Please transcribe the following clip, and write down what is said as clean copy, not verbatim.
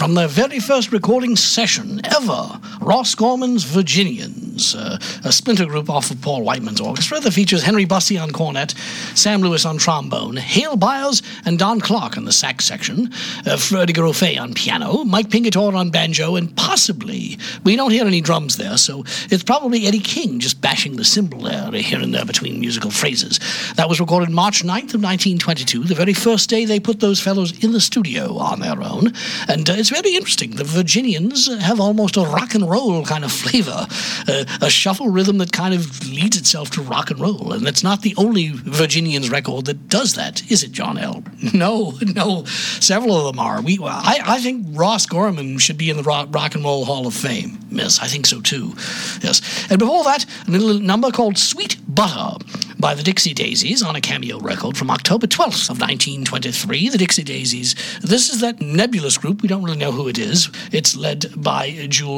from their very first recording session ever, Ross Gorman's Virginians, a splinter group off of Paul Whiteman's orchestra that features Henry Bussey on cornet, Sam Lewis on trombone, Hale Byers and Don Clark on the sax section, Freddie Garofay on piano, Mike Pingatore on banjo, and possibly, we don't hear any drums there, so it's probably Eddie King just bashing the cymbal there, here and there between musical phrases. That was recorded March 9th of 1922, the very first day they put those fellows in the studio on their own. And it's very interesting. The Virginians have almost a rock and roll kind of flavor, a shuffle rhythm that kind of leads itself to rock and roll. And it's not the only Virginians record that does that, is it, John L? No. Several of them are. I think Ross Gorman should be in the Rock and Roll Hall of Fame. Yes, I think so too. Yes. And before that, a little number called Sweet Butter by the Dixie Daisies on a Cameo record from October 12th of 1923. The Dixie Daisies. This is that nebulous group. We don't really know who it is. It's led by Jewel